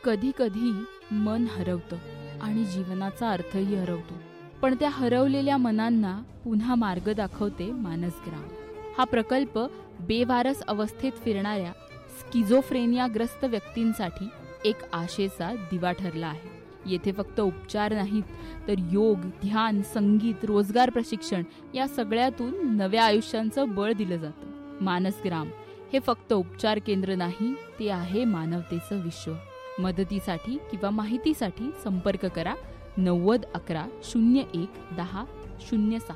कधी कधी मन हरवतं आणि जीवनाचा अर्थही हरवतो. पण त्या हरवलेल्या मनांना पुन्हा मार्ग दाखवते मानसग्राम. हा प्रकल्प बेवारस अवस्थेत फिरणाऱ्या स्किझोफ्रेनियाग्रस्त व्यक्तींसाठी एक आशेचा दिवा ठरला आहे. येथे फक्त उपचार नाहीत, तर योग, ध्यान, संगीत, रोजगार प्रशिक्षण या सगळ्यातून नव्या आयुष्यांचं बळ दिलं जातं. मानसग्राम हे फक्त उपचार केंद्र नाही, ते आहे मानवतेचं विश्व. मदतीसाठी किंवा माहितीसाठी संपर्क करा 90 11 01 10 06.